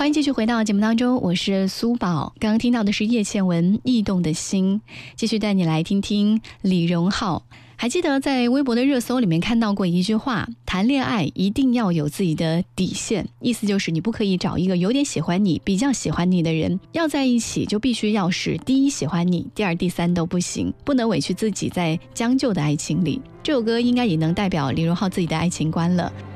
欢迎继续回到节目当中，我是苏宝。刚刚听到的是叶倩文《驿动的心》，继续带你来听听李荣浩。还记得在微博的热搜里面看到过一句话，谈恋爱一定要有自己的底线，意思就是你不可以找一个有点喜欢你、比较喜欢你的人，要在一起就必须要是第一喜欢你，第二、第三都不行，不能委屈自己在将就的爱情里。这首歌应该也能代表李荣浩自己的爱情观了。